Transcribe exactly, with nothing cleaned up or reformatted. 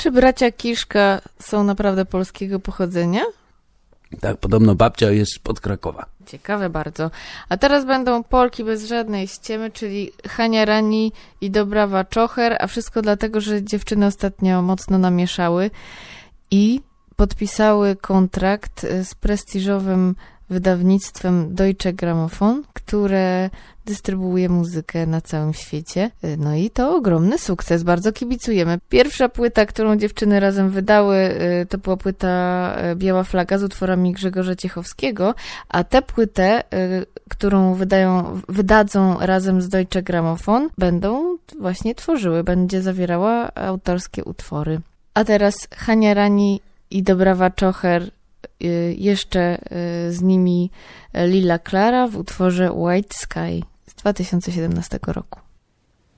Czy bracia Kiszka są naprawdę polskiego pochodzenia? Tak, podobno babcia jest spod Krakowa. Ciekawe bardzo. A teraz będą Polki bez żadnej ściemy, czyli Hania Rani i Dobrawa Czocher, a wszystko dlatego, że dziewczyny ostatnio mocno namieszały i podpisały kontrakt z prestiżowym wydawnictwem Deutsche Grammophon, które dystrybuuje muzykę na całym świecie. No i to ogromny sukces, bardzo kibicujemy. Pierwsza płyta, którą dziewczyny razem wydały, to była płyta Biała Flaga z utworami Grzegorza Ciechowskiego, a tę płytę, którą wydają, wydadzą razem z Deutsche Grammophon, będą właśnie tworzyły, będzie zawierała autorskie utwory. A teraz Hania Rani i Dobrawa Czocher, jeszcze z nimi Lila Klara w utworze White Sky z dwa tysiące siedemnastego roku.